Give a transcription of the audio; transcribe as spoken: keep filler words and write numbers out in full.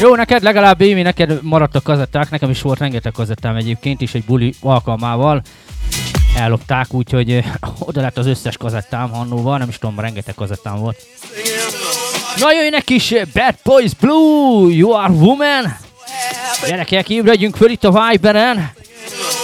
Jó, neked legalább Émi, neked maradtak kazetták, nekem is volt rengeteg kazettám egyébként is egy buli alkalmával. Ellopták, úgyhogy oda lett az összes kazettám annóval, nem is tudom, rengeteg kazettám volt. Na jöjjnek is Bad Boys Blue, You Are Woman! Gyerekek, ébredjünk föl itt a Viberen!